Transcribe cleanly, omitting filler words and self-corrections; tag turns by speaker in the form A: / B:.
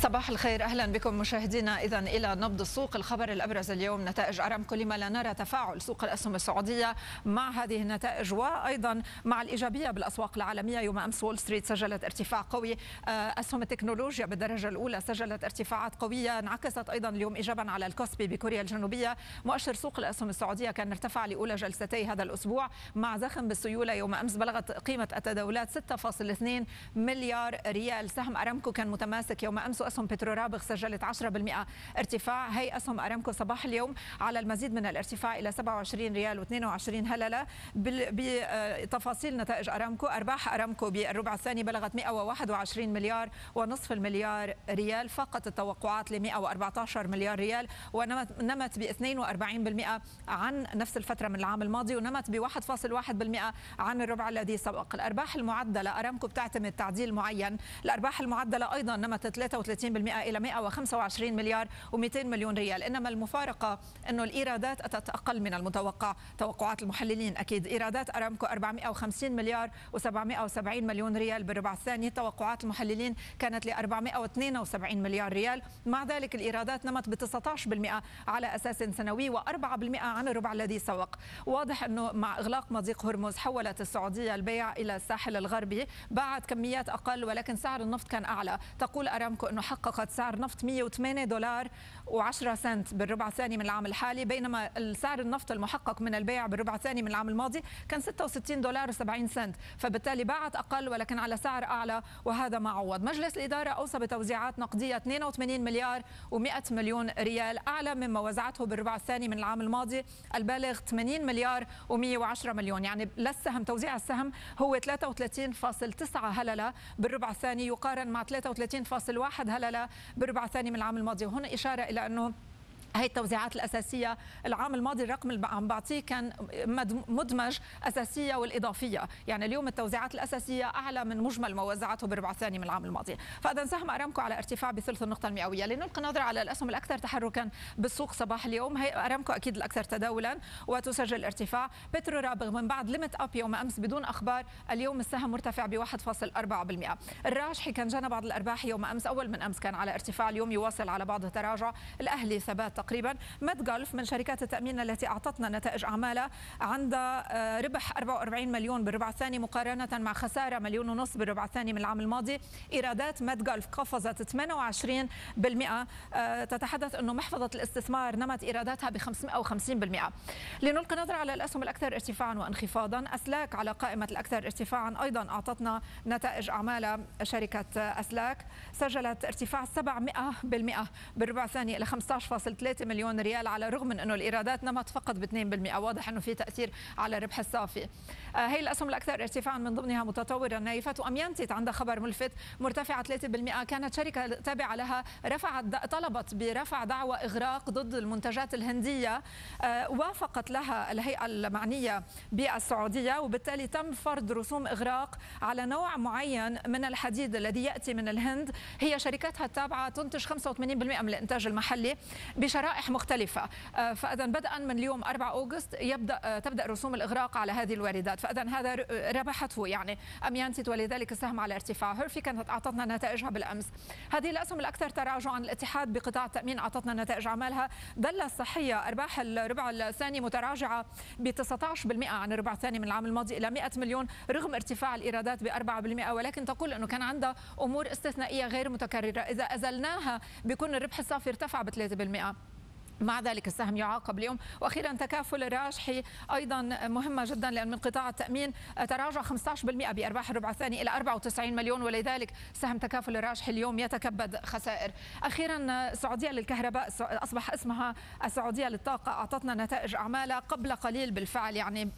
A: صباح الخير، اهلا بكم مشاهدينا. اذا الى نبض السوق، الخبر الابرز اليوم نتائج ارامكو، لما لا نرى تفاعل سوق الاسهم السعوديه مع هذه النتائج وايضا مع الايجابيه بالاسواق العالميه. يوم امس وول ستريت سجلت ارتفاع قوي، اسهم التكنولوجيا بالدرجه الاولى سجلت ارتفاعات قويه، انعكست ايضا اليوم ايجابا على الكوسبي بكوريا الجنوبيه. مؤشر سوق الاسهم السعوديه كان ارتفع لاولى جلستي هذا الاسبوع مع زخم بالسيوله. يوم امس بلغت قيمه التداولات 6.2 مليار ريال. سهم ارامكو كان متماسك يوم امس، واسهم بترورابغ سجلت 10% ارتفاع. هي اسهم ارامكو صباح اليوم على المزيد من الارتفاع الى 27 ريال و22 هلله. بتفاصيل نتائج ارامكو، ارباح ارامكو بالربع الثاني بلغت 121 مليار ونصف المليار ريال، فقط التوقعات ل 114 مليار ريال، ونمت ب 42% عن نفس الفتره من العام الماضي، ونمت ب 1.1% عن الربع الذي سبق. الارباح المعدله ارامكو بتعتمد تعديل معين، الارباح المعدله ايضا نمت 33% الى 125 مليار و200 مليون ريال. انما المفارقه انه الايرادات اتت اقل من المتوقع، توقعات المحللين اكيد. ايرادات ارامكو 450 مليار و770 مليون ريال بالربع الثاني، توقعات المحللين كانت ل 472 مليار ريال. مع ذلك الايرادات نمت ب 19% على اساس سنوي و4% عن الربع الذي سبق. واضح انه مع اغلاق مضيق هرمز حولت السعوديه البيع الى الساحل الغربي، باعت كميات اقل ولكن سعر النفط كان اعلى. تقول ارامكو انه حققت سعر نفط 108 دولار و10 سنت بالربع الثاني من العام الحالي، بينما السعر النفط المحقق من البيع بالربع الثاني من العام الماضي كان 66 دولار و70 سنت، فبالتالي باعت اقل ولكن على سعر اعلى، وهذا ما عوض. مجلس الاداره اوصى بتوزيعات نقديه 82 مليار و100 مليون ريال، اعلى مما وزعته بالربع الثاني من العام الماضي البالغ 80 مليار و110 مليون. يعني للسهم توزيع السهم هو 33.9 هلله بالربع الثاني، يقارن مع 33.1 هلله بالربع الثاني من العام الماضي. وهنا اشاره الى انه هي التوزيعات الأساسية. العام الماضي الرقم اللي عم بعطيه كان مدمج أساسية والإضافية، يعني اليوم التوزيعات الأساسية أعلى من مجمل ما وزعته بالربع الثاني من العام الماضي. فإذا سهم أرامكو على ارتفاع بثلث النقطة المئوية. لنلقي نظرة على الأسهم الأكثر تحركا بالسوق صباح اليوم، هي أرامكو أكيد الأكثر تداولا وتسجل ارتفاع. بترورابغ من بعد ليمت أب يوم أمس بدون أخبار، اليوم السهم مرتفع ب 1.4%. الراجحي كان جنى بعض الأرباح يوم أمس، أول من أمس كان على ارتفاع، اليوم يواصل على بعض التراجع. الأهلي ثبات تقريبا. ميدغولف من شركات التأمين التي أعطتنا نتائج أعمالها عندها ربح 44 مليون بالربع الثاني مقارنة مع خسارة 1.5 مليون بالربع الثاني من العام الماضي. إيرادات ميدغولف قفزت 28%، تتحدث أنه محفظة الاستثمار نمت إيراداتها ب 550%. لنلقي نظرة على الأسهم الأكثر ارتفاعا وانخفاضا. أسلاك على قائمة الأكثر ارتفاعا، أيضا أعطتنا نتائج أعمالها شركة أسلاك، سجلت ارتفاع 700% بالربع الثاني إلى 15.3 مليون ريال، على الرغم من انه الايرادات نمت فقط ب 2%. واضح انه في تاثير على الربح الصافي. هي الاسهم الاكثر ارتفاعا من ضمنها متطوره النايفات، واميانتيت عندها خبر ملفت مرتفعه 3%. كانت شركه تابعه لها طلبت برفع دعوى اغراق ضد المنتجات الهنديه، وافقت لها الهيئه المعنيه بالسعوديه، وبالتالي تم فرض رسوم اغراق على نوع معين من الحديد الذي ياتي من الهند. هي شركتها التابعه تنتج 85% من الانتاج المحلي بشرائح مختلفة. فإذا بدءا من اليوم 4 أغسطس تبدأ رسوم الإغراق على هذه الواردات، فإذا هذا ربحته يعني أميانتيت، ولذلك السهم على ارتفاع. هيرفي كانت أعطتنا نتائجها بالأمس. هذه الأسهم الأكثر تراجعا. الاتحاد بقطاع التأمين أعطتنا نتائج أعمالها. دلة الصحية أرباح الربع الثاني متراجعة ب 19% عن الربع الثاني من العام الماضي إلى 100 مليون، رغم ارتفاع الإيرادات ب 4%، ولكن تقول أنه كان عندها أمور استثنائية غير متكررة، إذا أزلناها بيكون الربح الصافي ارتفع ب 3%. مع ذلك السهم يعاقب اليوم. واخيرا تكافل الراجحي ايضا مهمه جدا، لان من قطاع التامين تراجع 15% بارباح الربع الثاني الى 94 مليون، ولذلك سهم تكافل الراجحي اليوم يتكبد خسائر. اخيرا السعوديه للكهرباء، اصبح اسمها السعوديه للطاقه، اعطتنا نتائج اعمالها قبل قليل بالفعل، يعني